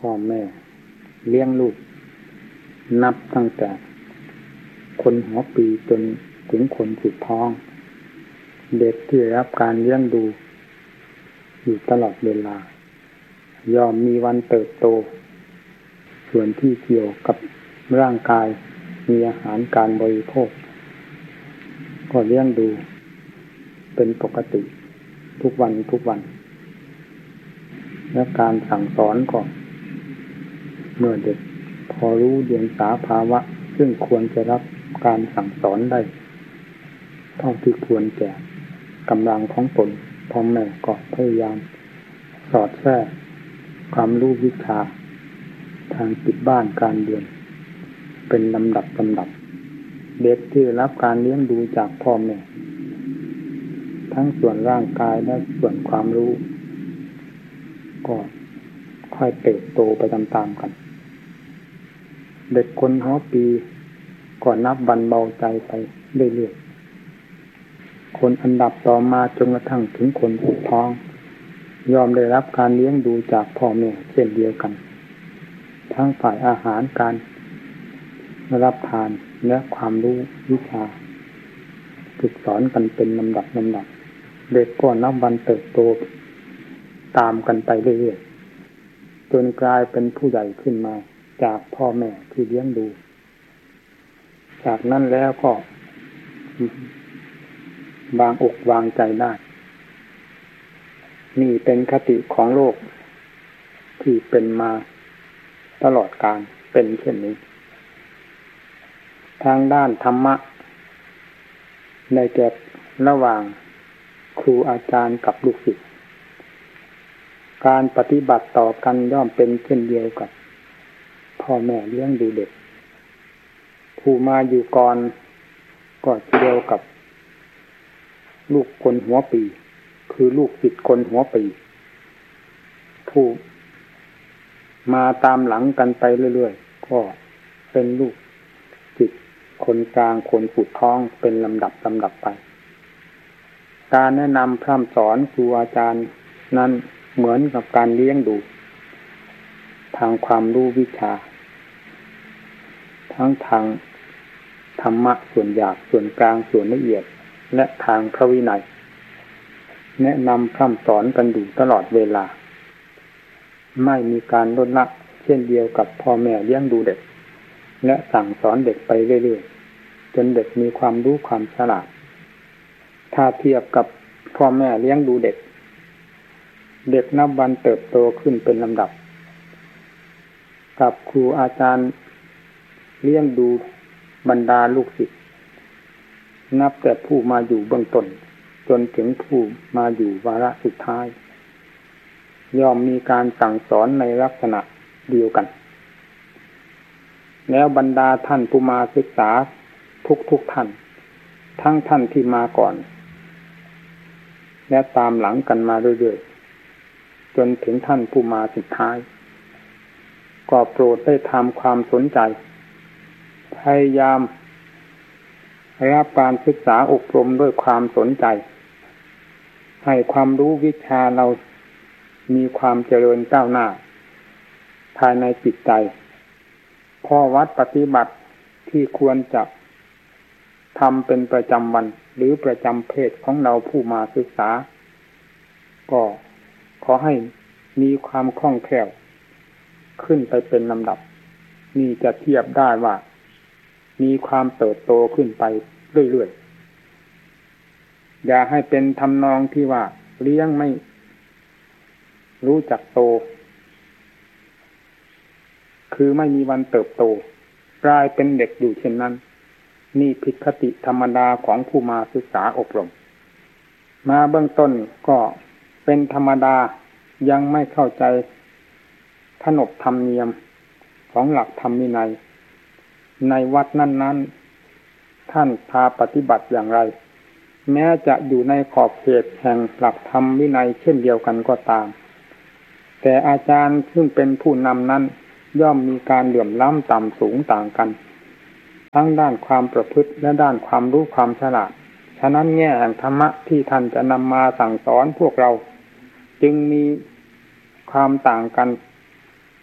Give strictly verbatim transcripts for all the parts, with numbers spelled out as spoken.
พ่อแม่เลี้ยงลูกนับตั้งแต่คนหัวปีจนถึงคนสุดท้องเด็กที่ได้รับการเลี้ยงดูอยู่ตลอดเวลาย่อมมีวันเติบโตส่วนที่เกี่ยวกับร่างกายมีอาหารการบริโภคก็เลี้ยงดูเป็นปกติทุกวันทุกวันและการสั่งสอนก็เมื่อเด็กพอรู้เดียงสาภาวะซึ่งควรจะรับการสั่งสอนได้เท่าที่ควรแก่กำลังของตนพ่อแม่ก็พยายามสอดแทรกความรู้วิชาทางจิตบ้านการเรียนเป็นลำดับลำดับเด็กที่ได้รับการเลี้ยงดูจากพ่อแม่ทั้งส่วนร่างกายและส่วนความรู้ก็ค่อยเติบโตไปตามๆกันเด็กคนหัวปีก็นับวันเบาใจไปเรื่อยๆคนอันดับต่อมาจนกระทั่งถึงคนสุดท้องยอมได้รับการเลี้ยงดูจากพ่อแม่เช่นเดียวกันทั้งฝ่ายอาหารการรับทานและความรู้วิชาฝึกสอนกันเป็นลำดับลำดับเด็กก็นับวันเติบโตตามกันไปเรื่อยๆจนกลายเป็นผู้ใหญ่ขึ้นมาจากพ่อแม่ที่เลี้ยงดูจากนั้นแล้วก็วางอกวางใจได้นี่เป็นคติของโลกที่เป็นมาตลอดกาลเป็นเช่นนี้ทางด้านธรรมะในแก่ระหว่างครูอาจารย์กับลูกศิษย์การปฏิบัติต่อกันย่อมเป็นเช่นเดียวกับพ่อแม่เลี้ยงดูเด็กผู้มาอยู่ก่อนก็เดียวกับลูกคนหัวปีคือลูกศิษย์คนหัวปีผู้มาตามหลังกันไปเรื่อยๆก็เป็นลูกศิษย์คนกลางคนสุดท้องเป็นลำดับลำดับไปการแนะนำพร่ำสอนครูอาจารย์นั้นเหมือนกับการเลี้ยงดูทางความรู้วิชาทั้งทางธรรมะส่วนหยาบส่วนกลางส่วนละเอียดและทางพระวินัยแนะนำพร่ำสอนกันอยู่ตลอดเวลาไม่มีการลดละเช่นเดียวกับพ่อแม่เลี้ยงดูเด็กและสั่งสอนเด็กไปเรื่อยๆจนเด็กมีความรู้ความฉลาดถ้าเทียบกับพ่อแม่เลี้ยงดูเด็กเด็กนับวันเติบโตขึ้นเป็นลำดับกับครูอาจารย์เลี้ยงดูบรรดาลูกศิษย์นับแต่ผู้มาอยู่เบื้องต้นจนถึงผู้มาอยู่วาระสุดท้ายย่อมมีการสั่งสอนในลักษณะเดียวกันแล้วบรรดาท่านผู้มาศึกษาทุกๆท่านทั้งท่านที่มาก่อนและตามหลังกันมาเรื่อยๆจนถึงท่านผู้มาสุดท้ายก็โปรดได้ทำความสนใจพยายามรับการศึกษาอบรมด้วยความสนใจให้ความรู้วิชาเรามีความเจริญก้าวหน้าภายในจิตใจข้อวัดปฏิบัติที่ควรจะทำเป็นประจำวันหรือประจำเพศของเราผู้มาศึกษาก็ขอให้มีความคล่องแคล่วขึ้นไปเป็นลำดับนี่จะเทียบได้ว่ามีความเติบโตขึ้นไปเรื่อยๆอย่าให้เป็นทำนองที่ว่าเลี้ยงไม่รู้จักโตคือไม่มีวันเติบโตกลายเป็นเด็กอยู่เช่นนั้นนี่ผิดคติธรรมดาของผู้มาศึกษาอบรมมาเบื้องต้นก็เป็นธรรมดายังไม่เข้าใจขนบธรรมเนียมของหลักธรรมวินัยในวัดนั้นๆท่านพาปฏิบัติอย่างไรแม้จะอยู่ในขอบเขตแห่งหลักธรรมวินัยเช่นเดียวกันก็ตามแต่อาจารย์ซึ่งเป็นผู้นำนั้นย่อมมีการเหลื่อมล้ำต่ำสูงต่างกันทั้งด้านความประพฤติและด้านความรู้ความฉลาดฉะนั้นแง่แห่งธรรมะที่ท่านจะนำมาสั่งสอนพวกเราจึงมีความต่างกัน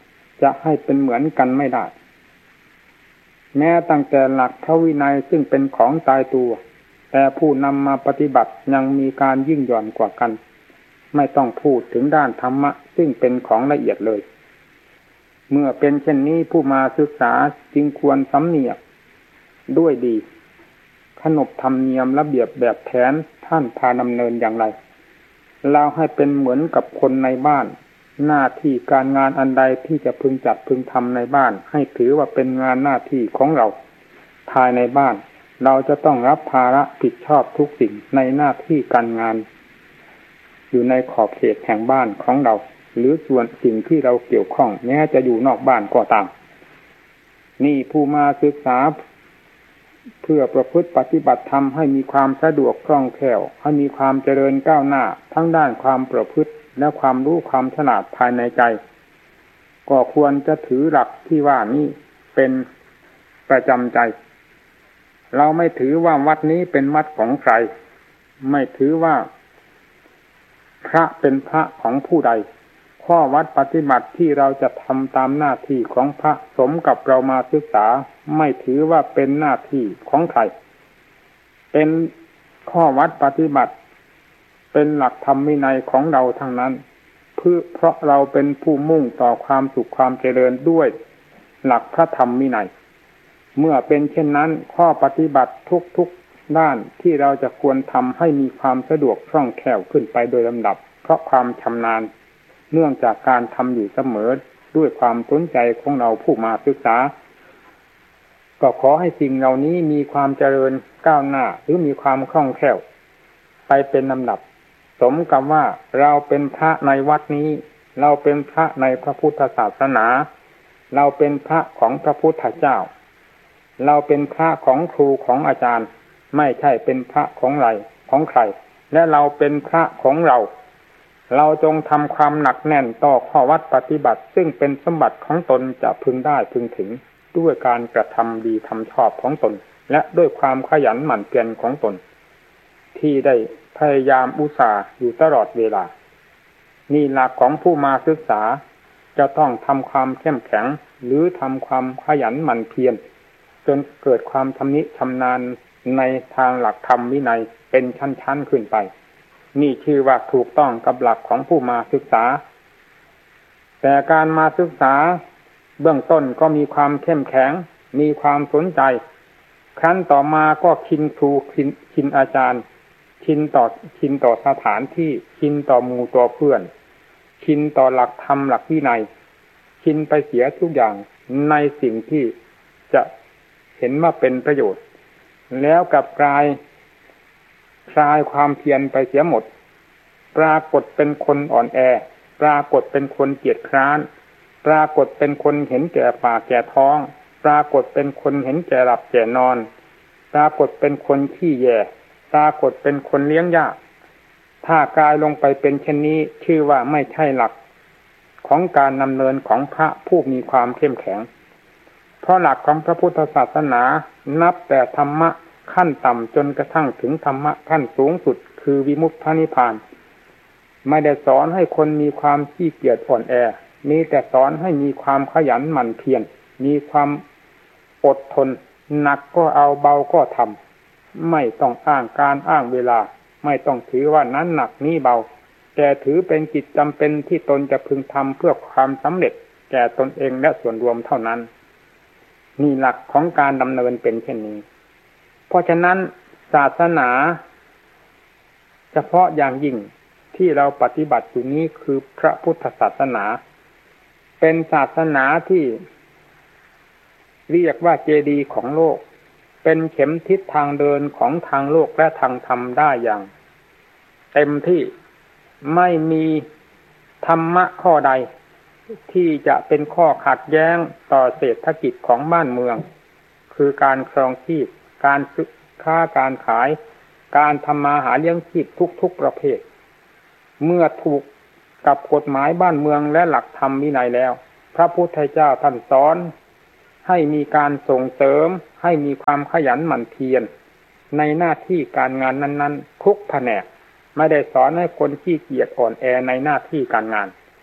จะให้เป็นเหมือนกันไม่ได้แม้ตั้งแต่หลักพระวินัยซึ่งเป็นของตายตัวแต่ผู้นำมาปฏิบัติยังมีการยิ่งหย่อนกว่ากันไม่ต้องพูดถึงด้านธรรมะซึ่งเป็นของละเอียดเลยเมื่อเป็นเช่นนี้ผู้มาศึกษาจึงควรสำเนียกด้วยดีขนบธรรมเนียมระเบียบแบบแผนท่านพาดำเนินอย่างไรเราให้เป็นเหมือนกับคนในบ้านหน้าที่การงานอันใดที่จะพึงจัดพึงทำในบ้านให้ถือว่าเป็นงานหน้าที่ของเราภายในบ้านเราจะต้องรับภาระผิดชอบทุกสิ่งในหน้าที่การงานอยู่ในขอบเขตแห่งบ้านของเราหรือส่วนสิ่งที่เราเกี่ยวข้องแม้จะอยู่นอกบ้านก็ตามนี่ผู้มาศึกษาเพื่อประพฤติปฏิบัติธรรมให้มีความสะดวกคล่องแคล่วให้มีความเจริญก้าวหน้าทั้งด้านความประพฤติและความรู้ความฉลาดภายในใจก็ควรจะถือหลักที่ว่านี้เป็นประจำใจเราไม่ถือว่าวัดนี้เป็นวัดของใครไม่ถือว่าพระเป็นพระของผู้ใดข้อวัดปฏิบัติที่เราจะทำตามหน้าที่ของพระสมกับเรามาศึกษาไม่ถือว่าเป็นหน้าที่ของใครเป็นข้อวัดปฏิบัติเป็นหลักธรรมวินัยของเราทั้งนั้นเพื่อเพราะเราเป็นผู้มุ่งต่อความสุขความเจริญด้วยหลักพระธรรมวินัยเมื่อเป็นเช่นนั้นข้อปฏิบัติทุกๆด้านที่เราจะควรทำให้มีความสะดวกคล่องแคล่วขึ้นไปโดยลำดับเพราะความชำนาญเนื่องจากการทำอยู่เสมอด้วยความสนใจของเราผู้มาศึกษาก็ขอให้สิ่งเหล่านี้มีความเจริญก้าวหน้าหรือมีความคล่องแคล่วไปเป็นลำดับสมกับว่าเราเป็นพระในวัดนี้เราเป็นพระในพระพุทธศาสนาเราเป็นพระของพระพุทธเจ้าเราเป็นพระของครูของอาจารย์ไม่ใช่เป็นพระของใครของใครและเราเป็นพระของเราเราจงทำความหนักแน่นต่อข้อวัดปฏิบัติซึ่งเป็นสมบัติของตนจะพึงได้พึงถึงด้วยการกระทำดีทำชอบของตนและด้วยความขยันหมั่นเพียรของตนที่ได้พยายามอุตส่าห์อยู่ตลอดเวลานี่หลักของผู้มาศึกษาจะต้องทำความเข้มแข็งหรือทำความขยันหมั่นเพียรจนเกิดความชำนิชำนาญในทางหลักธรรมวินัยเป็นชั้นๆขึ้นไปนี่ชื่อว่าถูกต้องกับหลักของผู้มาศึกษาแต่การมาศึกษาเบื้องต้นก็มีความเข้มแข็งมีความสนใจครั้นต่อมาก็ชินครูชินชินอาจารย์ชินต่อชินต่อสถานที่ชินต่อหมู่ต่อเพื่อนชินต่อหลักธรรมหลักวินัยชินไปเสียทุกอย่างในสิ่งที่จะเห็นว่าเป็นประโยชน์แล้วกลับกลายคลายความเพียรไปเสียหมดปรากฏเป็นคนอ่อนแอปรากฏเป็นคนเกียจคร้านปรากฏเป็นคนเห็นแก่ปากแก่ท้องปรากฏเป็นคนเห็นแก่หลับแก่นอนปรากฏเป็นคนขี้แย่ปรากฏเป็นคนเลี้ยงยากถ้ากลายลงไปเป็นเช่นนี้ชื่อว่าไม่ใช่หลักของการดำเนินของพระผู้มีความเข้มแข็งเพราะหลักของพระพุทธศาสนานับแต่ธรรมะขั้นต่ำจนกระทั่งถึงธรรมะขั้นสูงสุดคือวิมุตตินิพพานไม่ได้สอนให้คนมีความขี้เกียจอ่อนแอมีแต่สอนให้มีความขยันหมั่นเพียรมีความอดทนหนักก็เอาเบาก็ทำไม่ต้องอ้างการอ้างเวลาไม่ต้องถือว่านั้นหนักนี้เบาแต่ถือเป็นกิจจำเป็นที่ตนจะพึงทำเพื่อความสำเร็จแก่ตนเองและส่วนรวมเท่านั้นนี่หลักของการดำเนินเป็นเช่นนี้เพราะฉะนั้นศาสนาเฉพาะอย่างยิ่งที่เราปฏิบัติอยู่นี้คือพระพุทธศาสนาเป็นศาสนาที่เรียกว่าเจดีย์ของโลกเป็นเข็มทิศทางเดินของทางโลกและทางธรรมได้อย่างเต็มที่ไม่มีธรรมะข้อใดที่จะเป็นข้อขัดแย้งต่อเศรษฐกิจของบ้านเมืองคือการครองชีพการซื้อค้าการขายการทำมาหาเลี้ยงชีพทุกๆประเภทเมื่อถูกกับกฎหมายบ้านเมืองและหลักธรรมวินัยแล้วพระพุทธเจ้าท่านสอนให้มีการส่งเสริมให้มีความขยันหมั่นเพียรในหน้าที่การงานนั้นๆทุกแผนกไม่ได้สอนให้คนขี้เกียจอ่อนแอในหน้าที่การงาน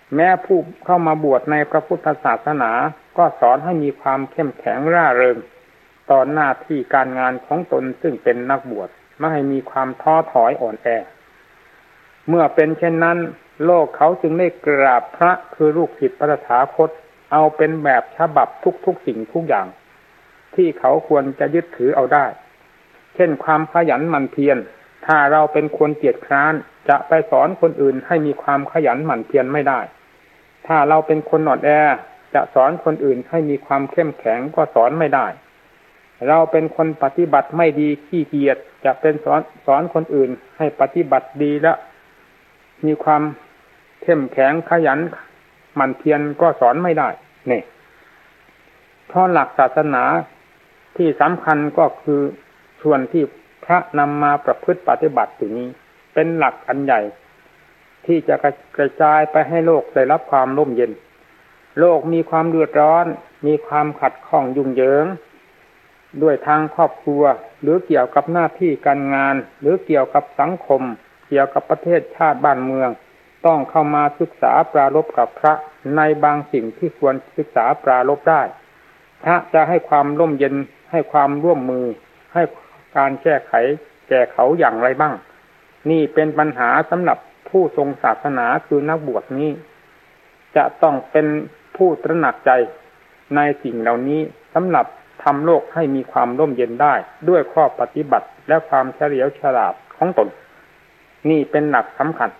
แม้ผู้เข้ามาบวชในพระพุทธศาสนาก็สอนให้มีความเข้มแข็งร่าเริงต่อหน้าที่การงานของตนซึ่งเป็นนักบวชไม่ให้มีความท้อถอยอ่อนแอเมื่อเป็นเช่นนั้นโลกเขาจึงได้กราบพระคือลูกศิษย์พระตถาคตเอาเป็นแบบฉบับทุกๆสิ่งทุกอย่างที่เขาควรจะยึดถือเอาได้เช่นความขยันหมั่นเพียรถ้าเราเป็นคนเกียจคร้านจะไปสอนคนอื่นให้มีความขยันหมั่นเพียรไม่ได้ถ้าเราเป็นคนอ่อนแอจะสอนคนอื่นให้มีความเข้มแข็งก็สอนไม่ได้เราเป็นคนปฏิบัติไม่ดีขี้เกียจจะเป็นสอนสอนคนอื่นให้ปฏิบัติดีและมีความเข้มแข็งขยันหมั่นเพียรก็สอนไม่ได้นี่เพราะหลักศาสนาที่สำคัญก็คือส่วนที่พระนำมาประพฤติปฏิบัติอยู่นี้เป็นหลักอันใหญ่ที่จะกระจายไปให้โลกได้รับความร่มเย็นโลกมีความเดือดร้อนมีความขัดข้องยุ่งเหยิงด้วยทางครอบครัวหรือเกี่ยวกับหน้าที่การงานหรือเกี่ยวกับสังคมเกี่ยวกับประเทศชาติบ้านเมืองต้องเข้ามาศึกษาปรารภกับพระในบางสิ่งที่ควรศึกษาปรารภได้พระจะให้ความร่มเย็นให้ความร่วมมือให้การแก้ไขแก่เขาอย่างไรบ้างนี่เป็นปัญหาสำหรับผู้ทรงศาสนาคือนักบวชนี้จะต้องเป็นผู้ตระหนักใจในสิ่งเหล่านี้สำหรับทำโลกให้มีความร่มเย็นได้ด้วยข้อปฏิบัติและความเฉลียวฉลาดของตนนี่เป็นหลักสำคัญ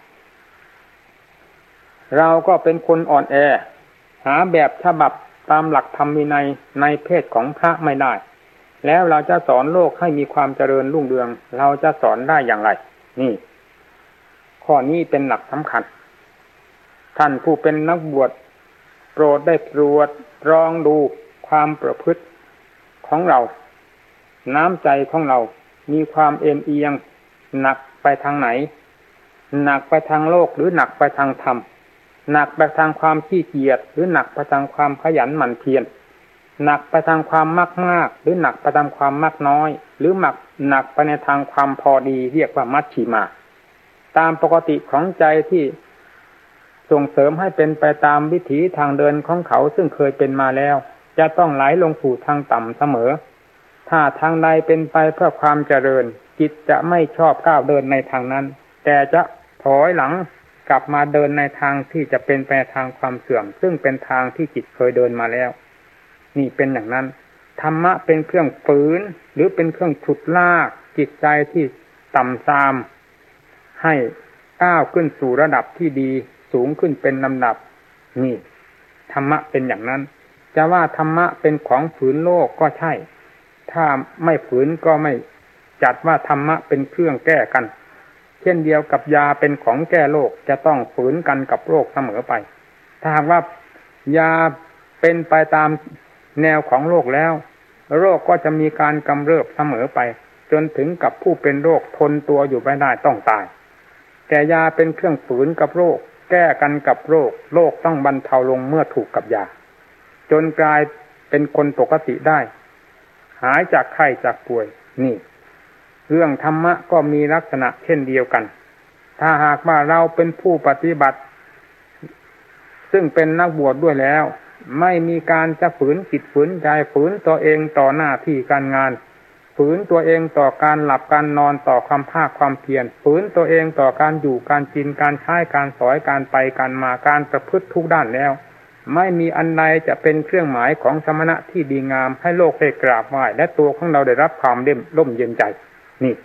เราก็เป็นคนอ่อนแอหาแบบฉบับตามหลักธรรมวินัยในเพศของพระไม่ได้แล้วเราจะสอนโลกให้มีความเจริญรุ่งเรืองเราจะสอนได้อย่างไรนี่ข้อนี้เป็นหลักสำคัญท่านผู้เป็นนักบวชโปรดได้ตรวจลองดูความประพฤติของเราน้ำใจของเรามีความเอ็นเอียงหนักไปทางไหนหนักไปทางโลกหรือหนักไปทางธรรมหนักไปทางความขี้เกียจหรือหนักไปทางความขยันหมั่นเพียรหนักไปทางความมากมากหรือหนักไปทางความมากน้อยหรือหนักหนักไปในทางความพอดีเรียกว่ามัชฌิมาตามปกติของใจที่ส่งเสริมให้เป็นไปตามวิถีทางเดินของเขาซึ่งเคยเป็นมาแล้วจะต้องไหลลงสู่ทางต่ำเสมอถ้าทางใดเป็นไปเพื่อความเจริญจิตจะไม่ชอบก้าวเดินในทางนั้นแต่จะถอยหลังกลับมาเดินในทางที่จะเป็นไปทางความเสื่อมซึ่งเป็นทางที่จิตเคยเดินมาแล้วนี่เป็นอย่างนั้นธรรมะเป็นเครื่องฝืนหรือเป็นเครื่องฉุดลากจิตใจที่ต่ำทรามให้ก้าวขึ้นสู่ระดับที่ดีสูงขึ้นเป็นลำดับนี่ธรรมะเป็นอย่างนั้นจะว่าธรรมะเป็นของฝืนโลกก็ใช่ถ้าไม่ฝืนก็ไม่จัดว่าธรรมะเป็นเครื่องแก้กันเช่นเดียวกับยาเป็นของแก้โรคจะต้องฝืนกันกับโรคเสมอไปถ้าหากว่ายาเป็นไปตามแนวของโรคแล้วโรคก็จะมีการกำเริบเสมอไปจนถึงกับผู้เป็นโรคทนตัวอยู่ไม่ได้ต้องตายแต่ยาเป็นเครื่องฝืนกับโรคแก้กันกับโรคโรคต้องบรรเทาลงเมื่อถูกกับยาจนกลายเป็นคนปกติได้หายจากไข้จากป่วยนี่เรื่องธรรมะก็มีลักษณะเช่นเดียวกันถ้าหากว่าเราเป็นผู้ปฏิบัติซึ่งเป็นนักบวชด้วยแล้วไม่มีการจะฝืนจิตฝืนใจฝืนตัวเองต่อหน้าที่การงานฝืนตัวเองต่อการหลับการนอนต่อความภาคความเพียรฝืนตัวเองต่อการอยู่การกินการใช้การสอยการไปการมาการประพฤติทุกด้านแล้วไม่มีอันใดจะเป็นเครื่องหมายของสมณะที่ดีงามให้โลกได้กราบไหว้และตัวของเราได้รับความเด่มร่มเย็นใจนี่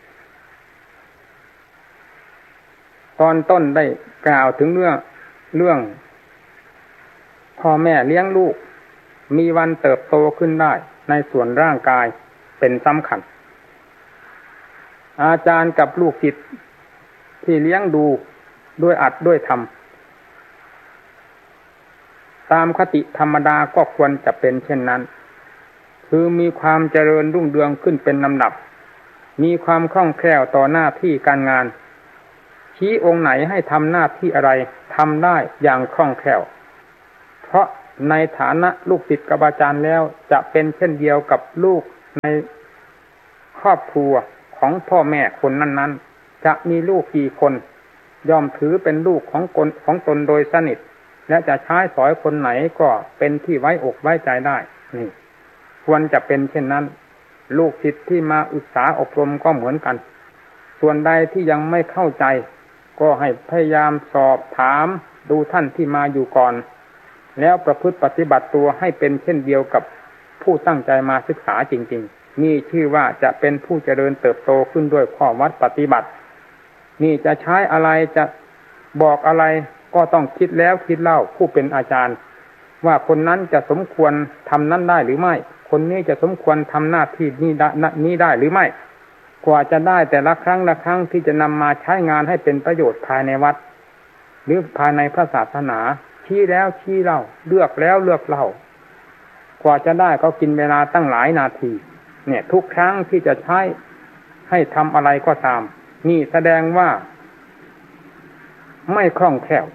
ตอนต้นได้กล่าวถึงเรื่องเรื่องพ่อแม่เลี้ยงลูกมีวันเติบโตขึ้นได้ในส่วนร่างกายเป็นสำคัญอาจารย์กับลูกศิษย์ที่เลี้ยงดูด้วยอัดด้วยธรรมตามคติธรรมดาก็ควรจะเป็นเช่นนั้นคือมีความเจริญรุ่งเรืองขึ้นเป็นลำดับมีความคล่องแคล่วต่อหน้าที่การงานชี้องค์ไหนให้ทำหน้าที่อะไรทำได้อย่างคล่องแคล่วเพราะในฐานะลูกศิษย์กับอาจารย์แล้วจะเป็นเช่นเดียวกับลูกในครอบครัวของพ่อแม่คนนั้นๆจะมีลูกกี่คนย่อมถือเป็นลูกของคนของตนโดยสนิทและจะใช้สอยคนไหนก็เป็นที่ไว้อกไว้ใจได้นี่ควรจะเป็นเช่นนั้นลูกศิษย์ที่มาศึกษาอบรมก็เหมือนกันส่วนใดที่ยังไม่เข้าใจก็ให้พยายามสอบถามดูท่านที่มาอยู่ก่อนแล้วประพฤติปฏิบัติตัวให้เป็นเช่นเดียวกับผู้ตั้งใจมาศึกษาจริงๆนี่ชื่อว่าจะเป็นผู้เจริญเติบโตขึ้นด้วยข้อวัดปฏิบัตินี่จะใช้อะไรจะบอกอะไรก็ต้องคิดแล้วคิดเล่าผู้เป็นอาจารย์ว่าคนนั้นจะสมควรทำนั้นได้หรือไม่คนนี้จะสมควรทำหน้าที่นี้ได้นี้ได้หรือไม่กว่าจะได้แต่ละครั้งละครั้งที่จะนำมาใช้งานให้เป็นประโยชน์ภายในวัดหรือภายในพระศาสนาชี้แล้วชี้เล่าเลือกแล้วเลือกเล่ากว่าจะได้ก็กินเวลาตั้งหลายนาทีเนี่ยทุกครั้งที่จะใช้ให้ทำอะไรก็ตามนี่แสดงว่าไม่คล่องแคล่ว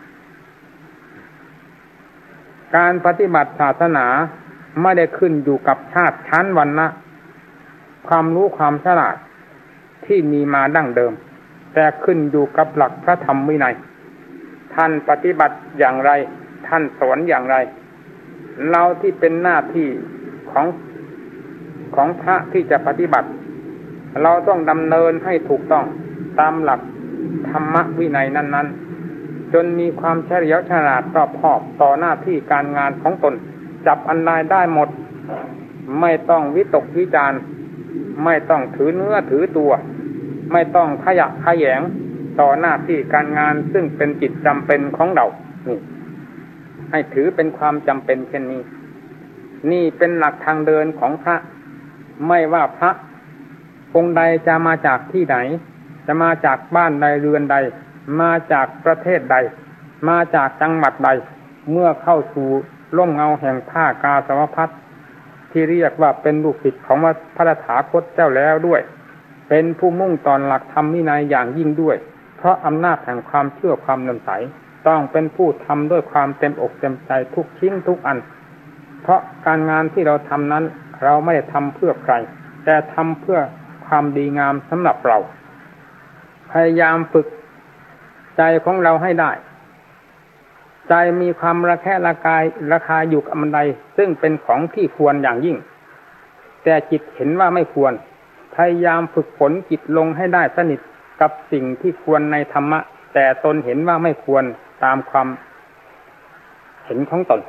การปฏิบัติศาสนาไม่ได้ขึ้นอยู่กับชาติชั้นวรรณะความรู้ความฉลาดที่มีมาดั้งเดิมแต่ขึ้นอยู่กับหลักพระธรรมวินัยท่านปฏิบัติอย่างไรท่านสอนอย่างไรเราที่เป็นหน้าที่ของของพระที่จะปฏิบัติเราต้องดำเนินให้ถูกต้องตามหลักธรรมวินัยนั้นๆจนมีความเฉลียวฉลาดรอบคอบต่อหน้าที่การงานของตนจับอันใดได้หมดไม่ต้องวิตกวิจารณ์ไม่ต้องถือเนื้อถือตัวไม่ต้องขยะขยงต่อหน้าที่การงานซึ่งเป็นจิตจำเป็นของเรานี่ให้ถือเป็นความจำเป็นเช่นนี้นี่เป็นหลักทางเดินของพระไม่ว่าพระองค์ใดจะมาจากที่ไหนจะมาจากบ้านใดเรือนใดมาจากประเทศใดมาจากจังหวัดใดเมื่อเข้าสู่ร่มเงาแห่งผ้ากาสาวพัสต์ที่เรียกว่าเป็นลูกศิษย์ของพระตถาคตเจ้าแล้วด้วยเป็นผู้มุ่งต่อหลักธรรมวินัยอย่างยิ่งด้วยเพราะอำนาจแห่งความเชื่อความเลื่อมใสต้องเป็นผู้ทำด้วยความเต็มอกเต็มใจทุกชิ้นทุกอันเพราะการงานที่เราทำนั้นเราไม่ได้ทำเพื่อใครแต่ทำเพื่อความดีงามสำหรับเราพยายามฝึกใจของเราให้ได้ใจมีความระแคะระคายราคาอยู่กับอันใดซึ่งเป็นของที่ควรอย่างยิ่งแต่จิตเห็นว่าไม่ควรพยายามฝึกฝนจิตลงให้ได้สนิทกับสิ่งที่ควรในธรรมะแต่ตนเห็นว่าไม่ควรตามความเห็นของตน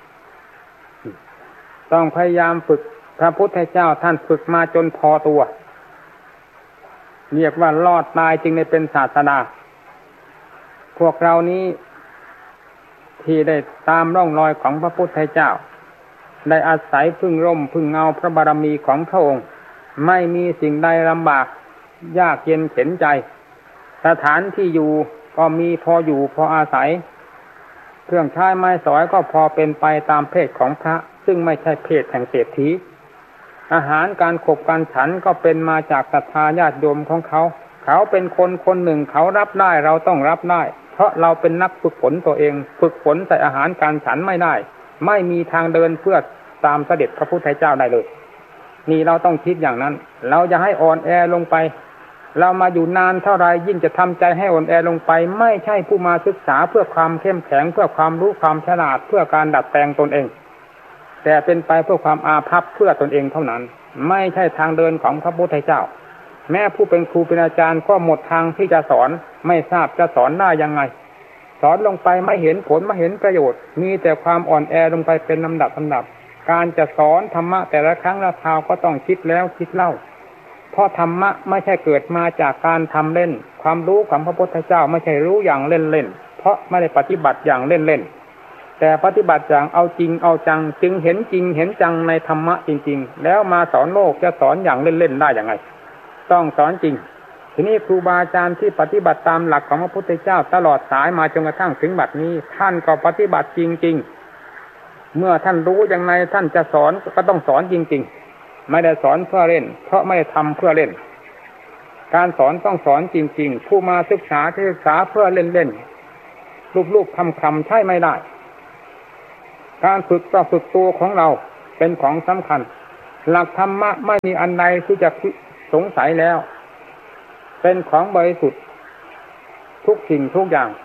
ต้องพยายามฝึกพระพุทธเจ้าท่านฝึกมาจนพอตัวเรียกว่ารอดตายจึงได้เป็นศาสดาพวกเรานี้ที่ได้ตามร่องรอยของพระพุทธเจ้าได้อาศัยพึ่งร่มพึ่งเงาพระบารมีของพระองค์ไม่มีสิ่งใดลำบากยากเย็นเข็ญใจสถานที่อยู่ก็มีพออยู่พออาศัยเครื่องใช้ไม้สอยก็พอเป็นไปตามเพศของพระซึ่งไม่ใช่เพศแห่งเศรษฐีอาหารการขบการฉันก็เป็นมาจากศรัทธาญาติโยมของเขาเขาเป็นคนคนหนึ่งเขารับได้เราต้องรับได้เพราะเราเป็นนักฝึกฝนตัวเองฝึกฝนใส่อาหารการฉันไม่ได้ไม่มีทางเดินเพื่อตามเสด็จพระพุทธเจ้าได้เลยนี่เราต้องคิดอย่างนั้นเราจะให้อ่อนแอลงไปเรามาอยู่นานเท่าไรยิ่งจะทำใจให้อ่อนแอลงไปไม่ใช่ผู้มาศึกษาเพื่อความเข้มแข็งเพื่อความรู้ความฉลาดเพื่อการดัดแปลงตนเองแต่เป็นไปเพื่อความอาภัพเพื่อตนเองเท่านั้นไม่ใช่ทางเดินของพระพุทธเจ้าแม้ผู้เป็นครูเป็นอาจารย์ก็หมดทางที่จะสอนไม่ทราบจะสอนได้ยังไงสอนลงไปไม่เห็นผลไม่เห็นประโยชน์มีแต่ความอ่อนแอลงไปเป็นลำดับลำดับการจะสอนธรรมะแต่ละครั้งละคราวก็ต้องคิดแล้วคิดเล่าเพราะธรรมะไม่ใช่เกิดมาจากการทำเล่นความรู้ของพระพุทธเจ้าไม่ใช่รู้อย่างเล่นๆเพราะไม่ได้ปฏิบัติอย่างเล่นๆแต่ปฏิบัติอย่างเอาจริงเอาจังจึงเห็นจริงเห็นจังในธรรมะจริงๆแล้วมาสอนโลกจะสอนอย่างเล่นๆได้อย่างไรต้องสอนจริงทีนี้ครูบาอาจารย์ที่ปฏิบัติตามหลักของพระพุทธเจ้าตลอดสายมาจนกระทั่งถึงบัดนี้ท่านก็ปฏิบัติจริงๆเมื่อท่านรู้อย่างไรท่านจะสอนก็ต้องสอนจริงๆไม่ได้สอนเพื่อเล่นเพราะไม่ได้ทำเพื่อเล่นการสอนต้องสอนจริงๆผู้มาศึกษาศึกษาเพื่อเล่นๆลูกๆคำๆใช่ไม่ได้การฝึกต่อฝึกตัวของเราเป็นของสำคัญหลักธรรมะไม่มีอันใดที่จะสงสัยแล้วเป็นของบริสุทธิ์ทุกสิ่งทุกอย่าง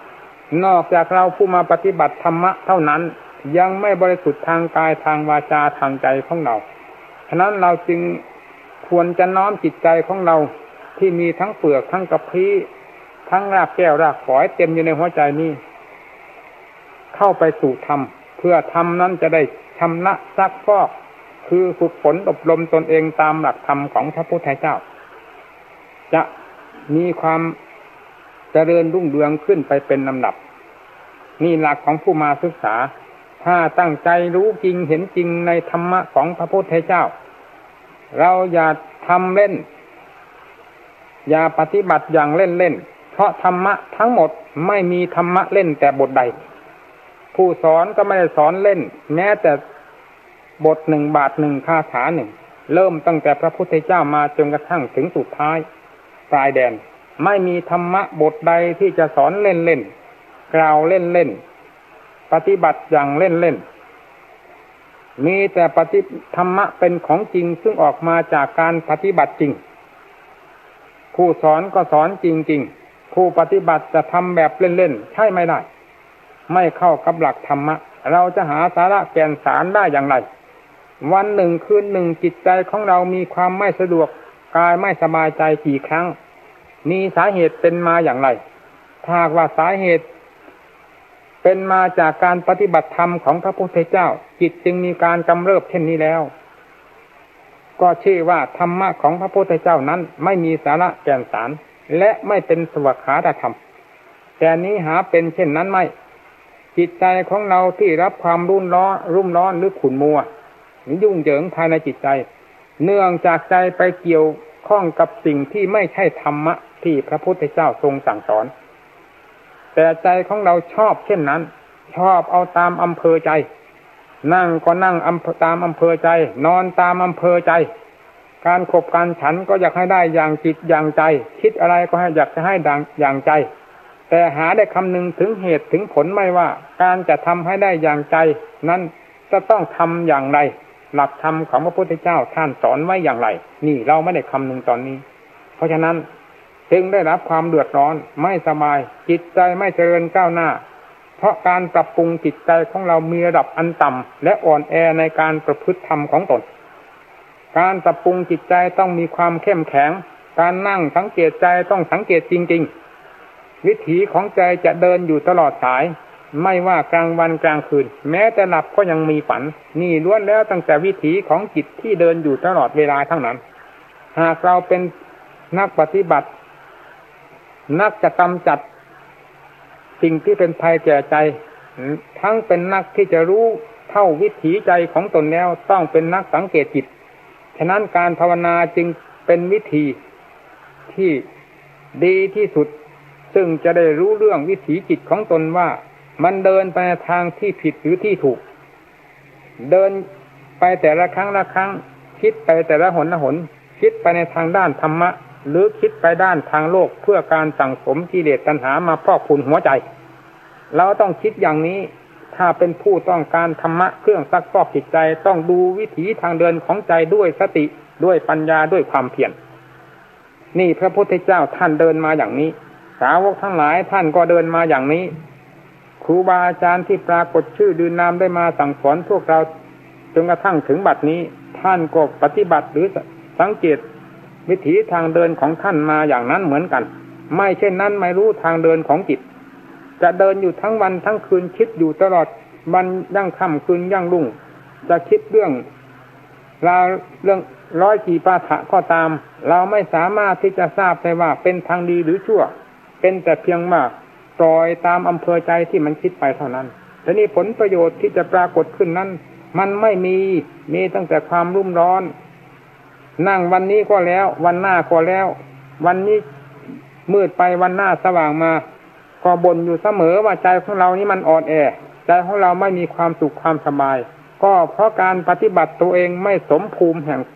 นอกจากเราผู้มาปฏิบัติธรรมะเท่านั้นยังไม่บริสุทธิ์ทางกายทางวาจาทางใจของเราฉะนั้นเราจึงควรจะน้อมจิตใจของเราที่มีทั้งเปลือกทั้งกระพี้ทั้งรากแก้วรากฝอยเต็มอยู่ในหัวใจนี้เข้าไปสู่ธรรมเพื่อธรรมนั้นจะได้ชำระซักฟอกคือฝึกฝนอบรมตนเองตามหลักธรรมของพระพุทธเจ้าจะมีความเจริญรุ่งเรืองขึ้นไปเป็นลำดับนี่หลักของผู้มาศึกษาถ้าตั้งใจรู้จริงเห็นจริงในธรรมะของพระพุทธเจ้าเราอย่าทำเล่นอย่าปฏิบัติอย่างเล่นๆเพราะธรรมะทั้งหมดไม่มีธรรมะเล่นแต่บทใดผู้สอนก็ไม่ได้สอนเล่นแม้แต่บทหนึ่งบาทหนึ่งคาถาหนึ่งเริ่มตั้งแต่พระพุทธเจ้ามาจนกระทั่งถึงสุดท้ายปลายแดนไม่มีธรรมะบทใดที่จะสอนเล่นๆกล่าวเล่นๆปฏิบัติอย่างเล่นๆมีแต่ปฏิธรรมะเป็นของจริงซึ่งออกมาจากการปฏิบัติจริงผู้สอนก็สอนจริงๆผู้ปฏิบัติจะทำแบบเล่นๆใช่ไม่ได้ไม่เข้ากับหลักธรรมะเราจะหาสาระแก่นสารได้อย่างไรวันหนึ่งคืนหนึ่งจิตใจของเรามีความไม่สะดวกกายไม่สบายใจกี่ครั้งมีสาเหตุเป็นมาอย่างไรถ้าว่าสาเหตุเป็นมาจากการปฏิบัติธรรมของพระพุทธเจ้าจิตจึงมีการกำเริบเช่นนี้แล้วก็ชื่อว่าธรรมะของพระพุทธเจ้านั้นไม่มีสาระแก่นสารและไม่เป็นสวขาตธรรมแต่นี้หาเป็นเช่นนั้นไม่จิตใจของเราที่รับความรุ่มร้อนรุ่มร้อนหรือขุ่นมัวยุ่งเหยิงภายในจิตใจเนื่องจากใจไปเกี่ยวข้องกับสิ่งที่ไม่ใช่ธรรมะที่พระพุทธเจ้าทรงสั่งสอนแต่ใจของเราชอบเช่นนั้นชอบเอาตามอำเภอใจนั่งก็นั่งตามอำเภอใจนอนตามอำเภอใจการขบการฉันก็อยากให้ได้อย่างจิตอย่างใจคิดอะไรก็ให้อยากจะให้ดังอย่างใจแต่หาได้คำนึงถึงเหตุถึงผลไม่ว่าการจะทำให้ได้อย่างใจนั้นจะต้องทำอย่างไรหลักธรรมของพระพุทธเจ้าท่านสอนไว้อย่างไรนี่เราไม่ได้คำนึงตอนนี้เพราะฉะนั้นจึงได้รับความเดือดร้อนไม่สบายจิตใจไม่เจริญก้าวหน้าเพราะการปรับปรุงจิตใจของเรามีระดับอันต่ำและอ่อนแอในการประพฤติธรรมของตนการปรับปรุงจิตใจต้องมีความเข้มแข็งการนั่งสังเกตใจต้องสังเกตจริงๆวิถีของใจจะเดินอยู่ตลอดสายไม่ว่ากลางวันกลางคืนแม้แต่หลับก็ยังมีฝันนี่ล้วนแล้วตั้งแต่วิถีของจิตที่เดินอยู่ตลอดเวลาทั้งนั้นหากเราเป็นนักปฏิบัตินักจะกำจัดสิ่งที่เป็นภัยแก่ใจทั้งเป็นนักที่จะรู้เท่าวิถีใจของตนแล้วต้องเป็นนักสังเกตจิตฉะนั้นการภาวนาจึงเป็นวิธีที่ดีที่สุดซึ่งจะได้รู้เรื่องวิถีจิตของตนว่ามันเดินไปในทางที่ผิดหรือที่ถูกเดินไปแต่ละครั้งละครั้งคิดไปแต่ละหนละหนคิดไปในทางด้านธรรมะหรือคิดไปด้านทางโลกเพื่อการสั่งสมกิเลสตัณหามาพอกพูนหัวใจเราต้องคิดอย่างนี้ถ้าเป็นผู้ต้องการธรรมะเครื่องซักฟอกจิตใจต้องดูวิถีทางเดินของใจด้วยสติด้วยปัญญาด้วยความเพียรนี่พระพุทธเจ้าท่านเดินมาอย่างนี้สาวกทั้งหลายท่านก็เดินมาอย่างนี้ครูบาอาจารย์ที่ปรากฏชื่อดืนนามได้มาสั่งสอนพวกเราจนกระทั่งถึงบัดนี้ท่านก็ปฏิบัติหรือสังเกตวิถีทางเดินของท่านมาอย่างนั้นเหมือนกันไม่เช่นนั้นไม่รู้ทางเดินของจิตจะเดินอยู่ทั้งวันทั้งคืนคิดอยู่ตลอดวันยั่งค่ำคืนยั่งรุ่งจะคิดเรื่องราวเรื่องร้อยกี่ปาฐะก็ตามเราไม่สามารถที่จะทราบได้ว่าเป็นทางดีหรือชั่วเป็นแต่เพียงว่าปล่อยตามอำเภอใจที่มันคิดไปเท่านั้นแต่นี่ผลประโยชน์ที่จะปรากฏขึ้นนั้นมันไม่มีมีตั้งแต่ความรุ่มร้อนนั่งวันนี้ก็แล้ววันหน้าก็แล้ววันนี้มืดไปวันหน้าสว่างมาก็บ่นอยู่เสมอว่าใจของเรานี่มันอ่อนแอใจของเราไม่มีความสุขความสบายก็เพราะการปฏิบัติตัวเองไม่สมภูมิแห่ง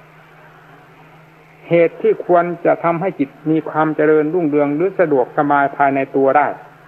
เหตุที่ควรจะทำให้จิตมีความเจริญรุ่งเรืองหรือสะดวกสบายภายในตัวได้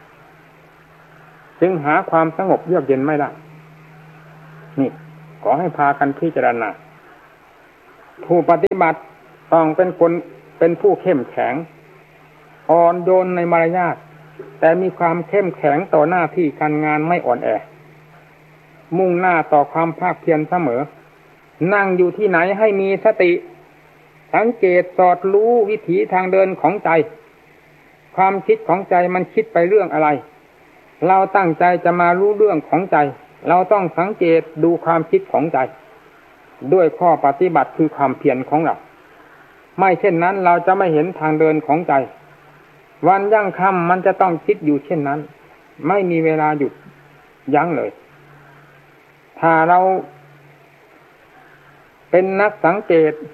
จึงหาความสงบเยือกเย็นไม่ได้นี่ขอให้พากันพิจารณาผู้ปฏิบัติต้องเป็นคนเป็นผู้เข้มแข็งอ่อนโยนในมารยาทแต่มีความเข้มแข็งต่อหน้าที่การงานไม่อ่อนแอมุ่งหน้าต่อความภาคเพียรเสมอนั่งอยู่ที่ไหนให้มีสติสังเกตสอดรู้วิถีทางเดินของใจความคิดของใจมันคิดไปเรื่องอะไรเราตั้งใจจะมารู้เรื่องของใจเราต้องสังเกตดูความคิดของใจด้วยข้อปฏิบัติคือความเพียรของเราไม่เช่นนั้นเราจะไม่เห็นทางเดินของใจวันยั่งค่ำมันจะต้องคิดอยู่เช่นนั้นไม่มีเวลาหยุดยั้งเลยถ้าเราเป็นนักสังเกต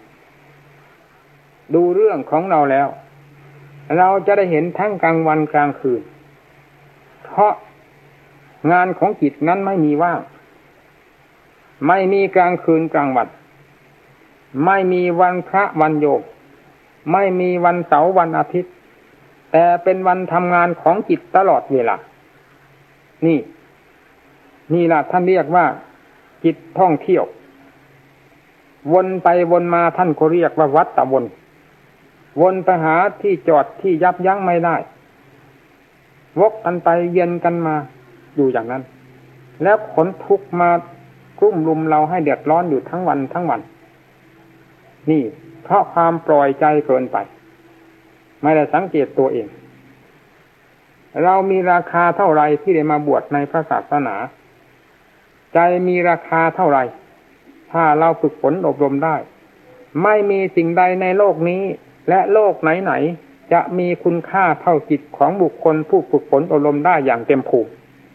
ดูเรื่องของเราแล้วเราจะได้เห็นทั้งกลางวันกลางคืนเพราะงานของจิตนั้นไม่มีว่างไม่มีกลางคืนกลางวันไม่มีวันพระวันโยมไม่มีวันเสาร์วันอาทิตย์แต่เป็นวันทำงานของจิตตลอดเวลานี่นี่ล่ะท่านเรียกว่าจิตท่องเที่ยววนไปวนมาท่านก็เรียกว่าวัฏฏะวนวนไปหาที่จอดที่ยับยั้งไม่ได้วกกันไปเวียนกันมาอยู่อย่างนั้นแล้วขนทุกข์มากลุ่มรุมเราให้เดือดร้อนอยู่ทั้งวันทั้งวันนี่เพราะความปล่อยใจเกินไปไม่ได้สังเกตตัวเองเรามีราคาเท่าไรที่ได้มาบวชในพระศาสนาใจมีราคาเท่าไรถ้าเราฝึกฝนอบรมได้ไม่มีสิ่งใดในโลกนี้และโลกไหนๆจะมีคุณค่าเท่าจิตของบุคคลผู้ฝึกฝนอบรมได้อย่างเต็มภูมิ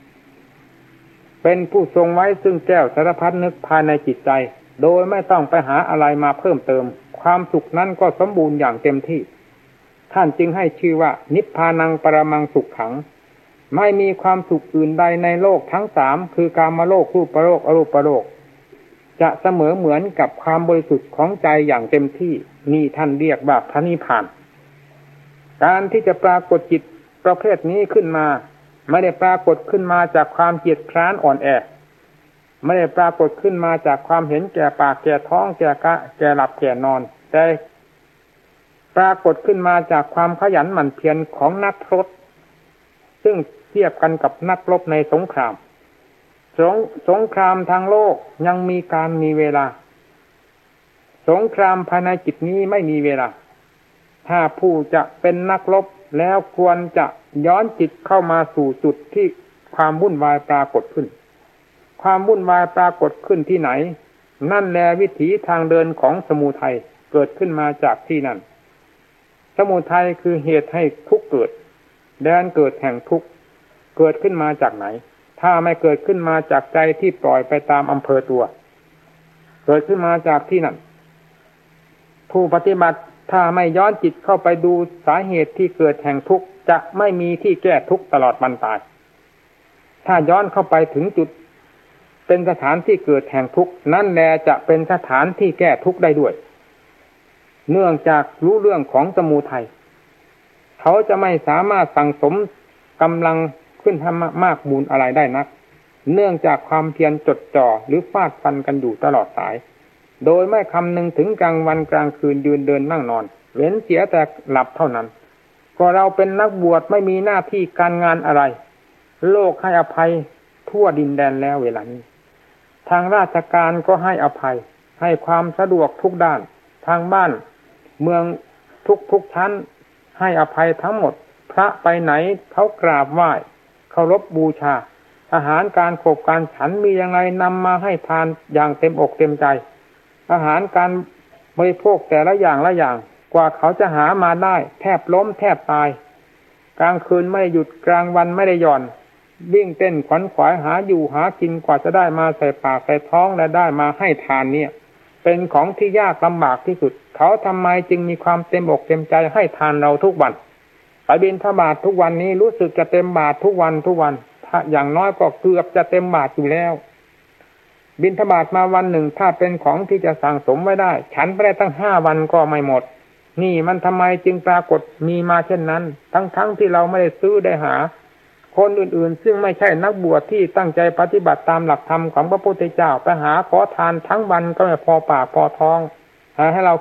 เป็นผู้ทรงไว้ซึ่งแก้วสารพัดนึกภายในจิตใจโดยไม่ต้องไปหาอะไรมาเพิ่มเติมความสุขนั้นก็สมบูรณ์อย่างเต็มที่ท่านจึงให้ชื่อว่านิพพานังปรมังสุขขังไม่มีความสุขอื่นใดในโลกทั้งสามคือกามโลกรูปโลกอรูปโลกจะเสมอเหมือนกับความบริสุทธิ์ของใจอย่างเต็มที่นี่ท่านเรียกว่าพระนิพพานการที่จะปรากฏจิตประเภทนี้ขึ้นมาไม่ได้ปรากฏขึ้นมาจากความเกียจคร้านอ่อนแอไม่ได้ปรากฏขึ้นมาจากความเห็นแก่ปากแก่ท้องแก่กะแก่หลับแก่นอนแต่ปรากฏขึ้นมาจากความขยันหมั่นเพียรของนักรบซึ่งเทียบกันกับนักรบในสงครามสงสงครามทางโลกยังมีการมีเวลาสงครามภายในจิตนี้ไม่มีเวลาถ้าผู้จะเป็นนักรบแล้วควรจะย้อนจิตเข้ามาสู่จุดที่ความวุ่นวายปรากฏขึ้นความวุ่นวายปรากฏขึ้นที่ไหนนั่นแลวิถีทางเดินของสมุทัยเกิดขึ้นมาจากที่นั่นสมุทัยคือเหตุให้ทุกข์เกิดแดนเกิดแห่งทุกข์เกิดขึ้นมาจากไหนถ้าไม่เกิดขึ้นมาจากใจที่ปล่อยไปตามอำเภอตัวเกิดขึ้นมาจากที่นั่นผู้ปฏิบัติถ้าไม่ย้อนจิตเข้าไปดูสาเหตุที่เกิดแห่งทุกข์จะไม่มีที่แก้ทุกข์ตลอดวันตายถ้าย้อนเข้าไปถึงจุดเป็นสถานที่เกิดแห่งทุกข์นั่นแลจะเป็นสถานที่แก้ทุกข์ได้ด้วยเนื่องจากรู้เรื่องของสมุทัยเขาจะไม่สามารถสั่งสมกำลังขึ้นให้มากมูลอะไรได้นักเนื่องจากความเพียรจดจ่อหรือฟาดฟันกันอยู่ตลอดสายโดยไม่คำนึงถึงกลางวันกลางคืนยืนเดินนั่งนอนเว้นเสียแต่หลับเท่านั้นก็เราเป็นนักบวชไม่มีหน้าที่การงานอะไรโลกให้อภัยทั่วดินแดนแล้วเวลานี้ทางราชการก็ให้อภัยให้ความสะดวกทุกด้านทางบ้านเมืองทุกทุกชั้นให้อภัยทั้งหมดพระไปไหนเขากราบไหว้เคารพบูชาอาหารการขบการฉันมียังไงนำมาให้ทานอย่างเต็มอกเต็มใจอาหารการบริโภคแต่ละอย่างละอย่างกว่าเขาจะหามาได้แทบล้มแทบตายกลางคืนไม่หยุดกลางวันไม่ได้หย่อนวิ่งเต้นขวัญขวายหาอยู่หากินกว่าจะได้มาใส่ปากใส่ท้องและได้มาให้ทานเนี่ยเป็นของที่ยากลำบากที่สุดเขาทำไมจึงมีความเต็มอกเต็มใจให้ทานเราทุกวันไปบิณฑบาตทุกวันนี้รู้สึกจะเต็มบาตรทุกวันทุกวันถ้าอย่างน้อยก็เกือบจะเต็มบาตรอยู่แล้วบิณฑบาตมาวันหนึ่งถ้าเป็นของที่จะสั่งสมไว้ได้ฉันไปได้ตั้งห้าวันก็ไม่หมดนี่มันทำไมจึงปรากฏมีมาเช่นนั้นทั้งๆ ท, ที่เราไม่ได้ซื้อได้หาคนอื่นๆซึ่งไม่ใช่นักบวชที่ตั้งใจปฏิบัติตามหลักธรรมของพระพุทธเจ้าไปหาขอทานทั้งวันก็ไม่พอปากพอท้องให้เรา